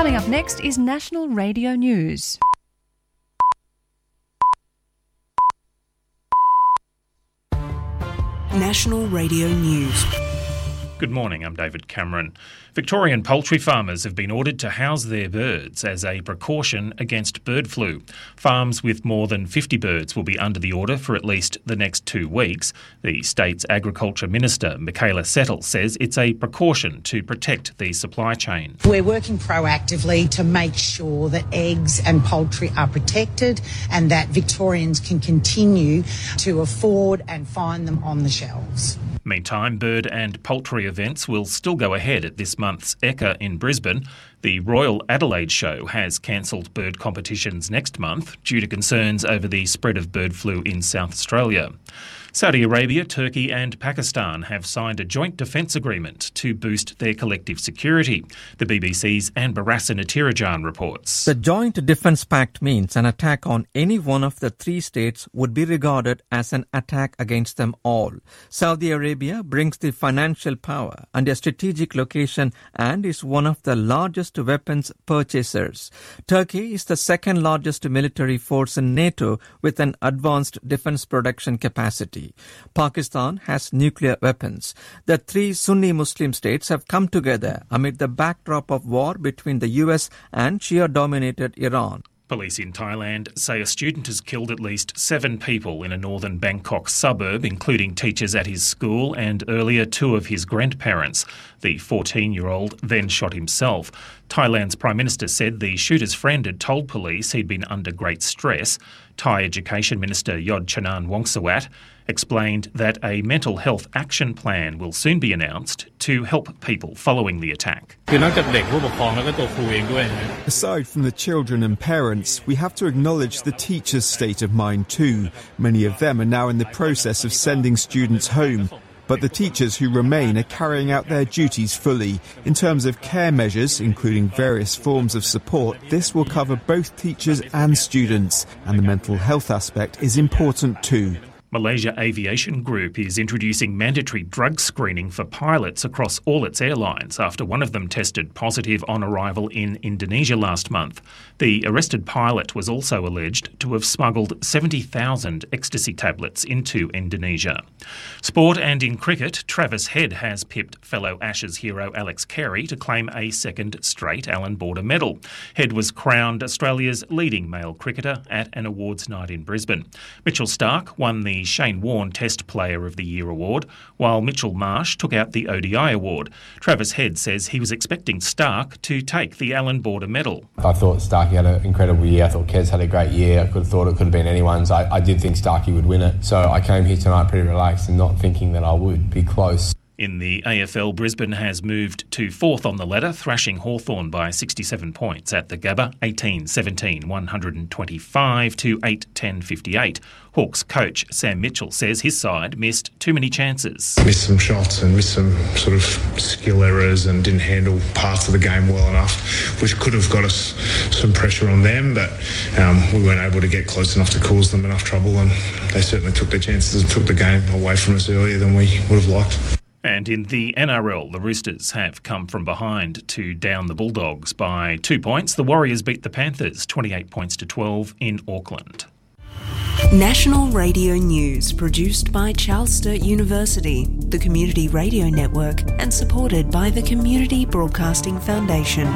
Coming up next is National Radio News. National Radio News. Good morning, I'm David Cameron. Victorian poultry farmers have been ordered to house their birds as a precaution against bird flu. Farms with more than 50 birds will be under the order for at least the next 2 weeks. The state's Agriculture Minister, Michaela Settle, says it's a precaution to protect the supply chain. We're working proactively to make sure that eggs and poultry are protected and that Victorians can continue to afford and find them on the shelves. Meantime, bird and poultry events will still go ahead at this month's Ekka in Brisbane. The Royal Adelaide Show has cancelled bird competitions next month due to concerns over the spread of bird flu in South Australia. Saudi Arabia, Turkey and Pakistan have signed a joint defence agreement to boost their collective security. The BBC's Anne Barassa-Natirajan reports. The Joint Defence Pact means an attack on any one of the 3 states would be regarded as an attack against them all. Saudi Arabia brings the financial power and a strategic location and is one of the largest weapons purchasers. Turkey is the second largest military force in NATO with an advanced defence production capacity. Pakistan has nuclear weapons. The 3 Sunni Muslim states have come together amid the backdrop of war between the US and Shia-dominated Iran. Police in Thailand say a student has killed at least 7 people in a northern Bangkok suburb, including teachers at his school and earlier 2 of his grandparents. The 14-year-old then shot himself. Thailand's Prime Minister said the shooter's friend had told police he'd been under great stress. Thai Education Minister Yod Chanan Wongsuwat explained that a mental health action plan will soon be announced to help people following the attack. Aside from the children and parents, we have to acknowledge the teachers' state of mind too. Many of them are now in the process of sending students home. But the teachers who remain are carrying out their duties fully. In terms of care measures, including various forms of support, this will cover both teachers and students. And the mental health aspect is important too. Malaysia Aviation Group is introducing mandatory drug screening for pilots across all its airlines after one of them tested positive on arrival in Indonesia last month. The arrested pilot was also alleged to have smuggled 70,000 ecstasy tablets into Indonesia. Sport and in cricket, Travis Head has pipped fellow Ashes hero Alex Carey to claim a second straight Allan Border medal. Head was crowned Australia's leading male cricketer at an awards night in Brisbane. Mitchell Starc won the Shane Warne Test Player of the Year award, while Mitchell Marsh took out the ODI award. Travis Head says he was expecting Starc to take the Allan Border medal. I thought Starkey had an incredible year. I thought Kez had a great year. I could have thought it could have been anyone's. I did think Starkey would win it. So I came here tonight pretty relaxed and not thinking that I would be close. In the AFL, Brisbane has moved to 4th on the ladder, thrashing Hawthorn by 67 points at the Gabba, 18-17, 125 to 8-10-58. Hawks coach Sam Mitchell says his side missed too many chances. Missed some shots and missed some sort of skill errors and didn't handle parts of the game well enough, which could have got us some pressure on them, but we weren't able to get close enough to cause them enough trouble, and they certainly took their chances and took the game away from us earlier than we would have liked. And in the NRL, the Roosters have come from behind to down the Bulldogs by 2 points. The Warriors beat the Panthers 28 points to 12 in Auckland. National Radio News, produced by Charles Sturt University, the Community Radio Network, and supported by the Community Broadcasting Foundation.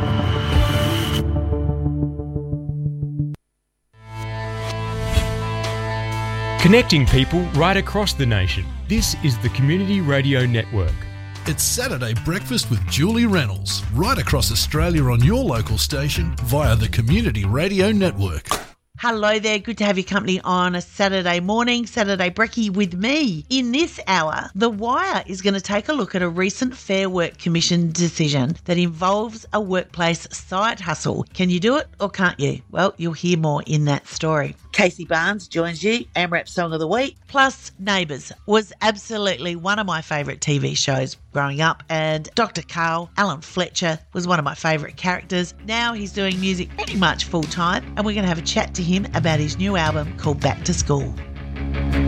Connecting people right across the nation. This is the Community Radio Network. It's Saturday Breakfast with Julie Reynolds, right across Australia on your local station via the Community Radio Network. Hello there, good to have your company on a Saturday morning, Saturday Brekkie with me. In this hour, The Wire is going to take a look at a recent Fair Work Commission decision that involves a workplace side hustle. Can you do it or can't you? Well, you'll hear more in that story. Casey Barnes joins you, AMRAP Song of the Week. Plus, Neighbours was absolutely one of my favourite TV shows growing up, and Dr. Carl, Alan Fletcher, was one of my favourite characters. Now he's doing music pretty much full time, and we're going to have a chat to him about his new album called Back to School.